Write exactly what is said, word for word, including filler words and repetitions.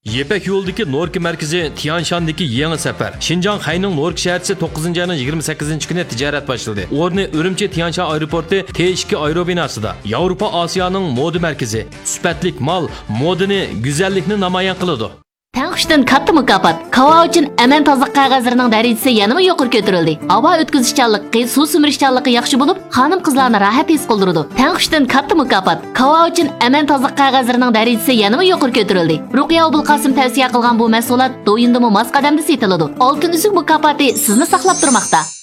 Yepek yo'ldagi Norki markazi Tianshandagi yangi safar. Xinjiang Xayning Norki shaharchisi to'qqizinchi ayning yigirma sakkizinchi kuni tijorat boshladi. O'rni Urumchi Tianshan aeroporti T ikki aerobinosida. Yevropa Osiyoning moda markazi. Sifatlik mal, modani, go'zallikni namoyon qiladi. Tang'ushdan katta mukofot. Kava uchun aman tozaliq qog'ozlarining darajasi yanada yuqori ko'tarildi. Havo o'tkazishchanligi, suv simirishchanligi yaxshi bo'lib, xonim-qizlarni rohat his qildiradi. Tang'ushdan katta mukofot. Kava uchun aman tozaliq qog'ozlarining darajasi yanada yuqori ko'tarildi. Ruqiya Abulqasim tavsiya qilgan bu mahsulot do'yindimi mos qadamda setiladi. Oltin uzuk mukofoti sizni saqlab turmoqda.